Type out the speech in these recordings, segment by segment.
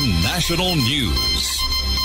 National News.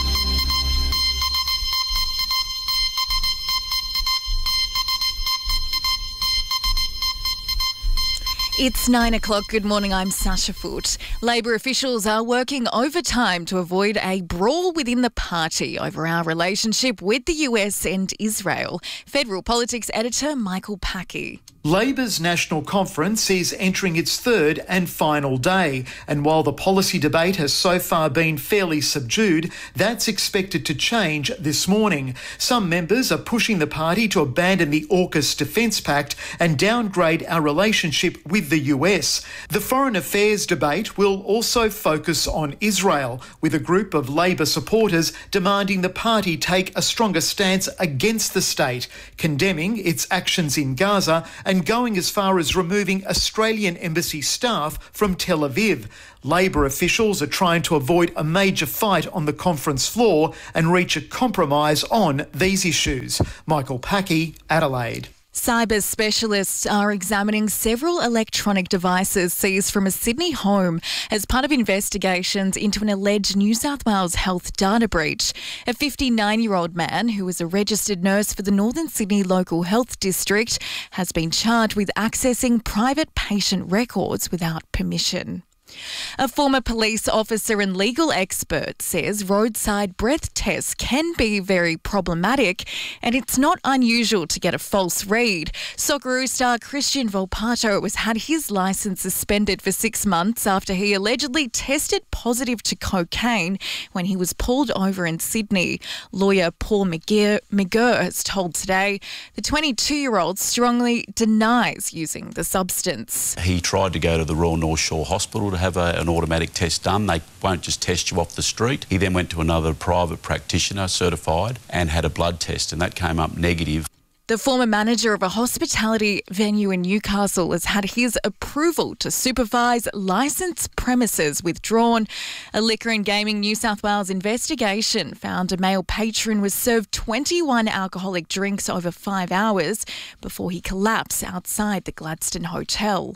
It's 9 o'clock. Good morning, I'm Sasha Foote. Labor officials are working overtime to avoid a brawl within the party over our relationship with the US and Israel. Federal Politics editor Michael Packey. Labor's National Conference is entering its third and final day, and while the policy debate has so far been fairly subdued, that's expected to change this morning. Some members are pushing the party to abandon the AUKUS Defence Pact and downgrade our relationship with the US. The foreign affairs debate will also focus on Israel, with a group of Labor supporters demanding the party take a stronger stance against the state, condemning its actions in Gaza and going as far as removing Australian embassy staff from Tel Aviv. Labor officials are trying to avoid a major fight on the conference floor and reach a compromise on these issues. Michael Packey, Adelaide. Cyber specialists are examining several electronic devices seized from a Sydney home as part of investigations into an alleged New South Wales health data breach. A 59-year-old man who was a registered nurse for the Northern Sydney Local Health District has been charged with accessing private patient records without permission. A former police officer and legal expert says roadside breath tests can be very problematic and it's not unusual to get a false read. Socceroo star Christian Volpato has had his licence suspended for 6 months after he allegedly tested positive to cocaine when he was pulled over in Sydney. Lawyer Paul McGurr has told Today the 22-year-old strongly denies using the substance. He tried to go to the Royal North Shore Hospital to have an automatic test done. They won't just test you off the street. He then went to another private practitioner, certified, and had a blood test, and that came up negative. The former manager of a hospitality venue in Newcastle has had his approval to supervise licensed premises withdrawn. A Liquor and Gaming New South Wales investigation found a male patron was served 21 alcoholic drinks over 5 hours before he collapsed outside the Gladstone Hotel.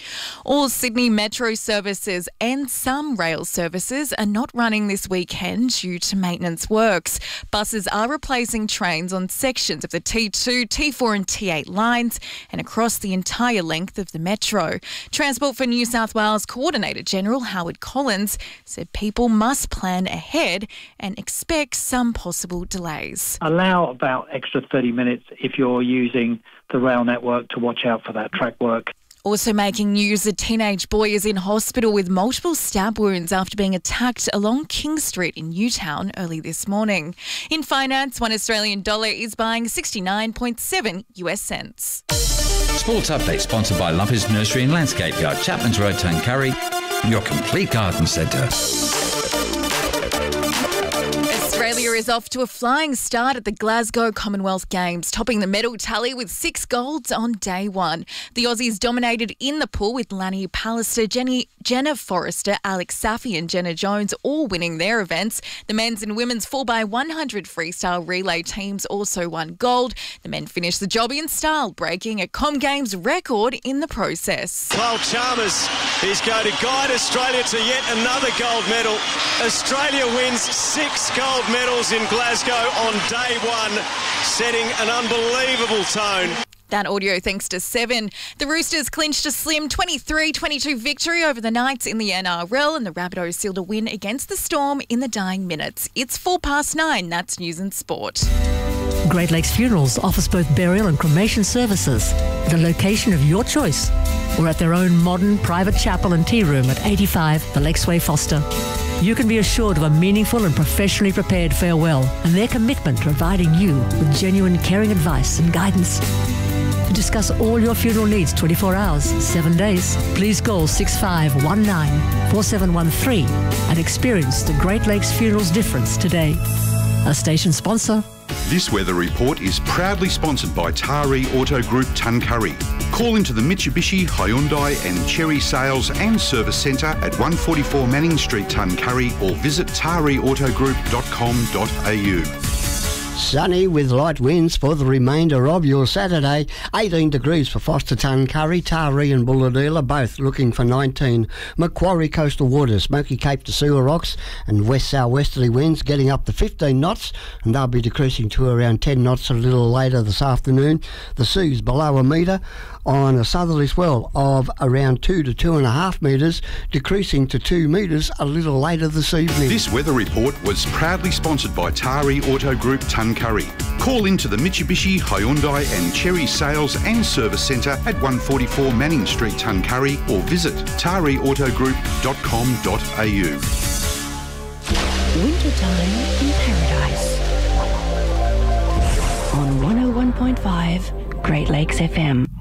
All Sydney Metro services and some rail services are not running this weekend due to maintenance works. Buses are replacing trains on sections of the T2, T4 and T8 lines and across the entire length of the Metro. Transport for New South Wales Coordinator General Howard Collins said people must plan ahead and expect some possible delays. Allow about extra 30 minutes if you're using the rail network to watch out for that track work. Also making news, a teenage boy is in hospital with multiple stab wounds after being attacked along King Street in Newtown early this morning. In finance, $1 Australian is buying 69.7 US cents. Sports Update sponsored by Lumpers Nursery and Landscape Yard, Chapman's Road, Tuncurry, your complete garden centre. Australia is off to a flying start at the Glasgow Commonwealth Games, topping the medal tally with 6 golds on day one. The Aussies dominated in the pool with Lani Pallister, Jenna Forrester, Alex Safi and Jenna Jones all winning their events. The men's and women's 4x100 freestyle relay teams also won gold. The men finished the job in style, breaking a Com Games record in the process. Cole Chalmers is going to guide Australia to yet another gold medal. Australia wins 6 gold medals in Glasgow on day one, setting an unbelievable tone. That audio thanks to Seven. The Roosters clinched a slim 23-22 victory over the Knights in the NRL, and the Rabbitohs sealed a win against the Storm in the dying minutes. It's 9:04. That's News and Sport. Great Lakes Funerals offers both burial and cremation services at a location of your choice or at their own modern private chapel and tea room at 85 the Lakesway Foster. You can be assured of a meaningful and professionally prepared farewell and their commitment to providing you with genuine caring advice and guidance. To discuss all your funeral needs 24 hours, 7 days, please call 6519-4713 and experience the Great Lakes Funerals difference today. A station sponsor. This weather report is proudly sponsored by Taree Auto Group Tuncurry. Call into the Mitsubishi, Hyundai and Chery Sales and Service Centre at 144 Manning Street, Tuncurry, or visit tareautogroup.com.au. Sunny with light winds for the remainder of your Saturday. 18 degrees for Foster, Tuncurry, Taree and Bulahdelah, both looking for 19. Macquarie coastal waters, Smoky Cape to Sewer Rocks and west-southwesterly winds getting up to 15 knots, and they'll be decreasing to around 10 knots a little later this afternoon. The sea's below a metre on a southerly swell of around 2 to 2.5 metres, decreasing to 2 metres a little later this evening. This weather report was proudly sponsored by Taree Auto Group Tuncurry. Call into the Mitsubishi, Hyundai and Cherry Sales and Service Centre at 144 Manning Street, Tuncurry, or visit tareautogroup.com.au. Wintertime in Paradise on 101.5 Great Lakes FM.